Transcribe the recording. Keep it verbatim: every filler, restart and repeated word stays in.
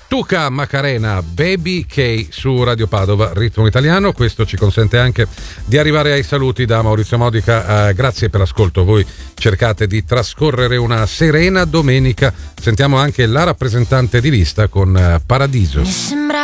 Tuca Macarena, Baby K su Radio Padova, ritmo italiano. Questo ci consente anche di arrivare ai saluti da Maurizio Modica. Eh, grazie per l'ascolto. Voi cercate di trascorrere una serena domenica. Sentiamo anche la rappresentante di lista con eh, Paradiso.